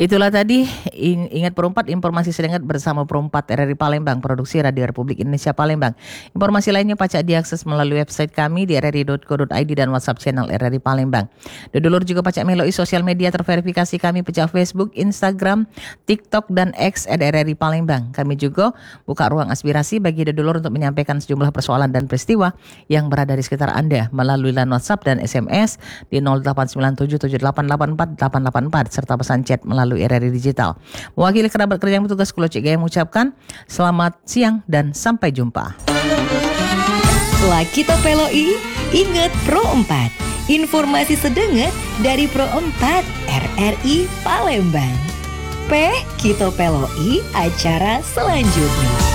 Itulah tadi ingat Perempat, informasi sedengat bersama Perempat RRI Palembang, produksi Radio Republik Indonesia Palembang. Informasi lainnya pacak diakses melalui website kami di rri.co.id dan WhatsApp channel RRI Palembang. Dulur juga pacak meloi sosial media terverifikasi kami pecah Facebook, Instagram, TikTok dan X @RRI Palembang. Kami juga buka ruang aspirasi bagi dulur untuk menyampaikan sejumlah persoalan dan peristiwa yang berada di sekitar Anda melalui line WhatsApp dan SMS di 08977884 serta pesan chat melalui RRI Digital. Mewakili kerabat kerja yang bertugas, Kulo Cik Gaya mengucapkan selamat siang dan sampai jumpa. Setelah kita peloi, ingat Pro 4. Informasi sedengat dari Pro 4 RRI Palembang. Kita peloi acara selanjutnya.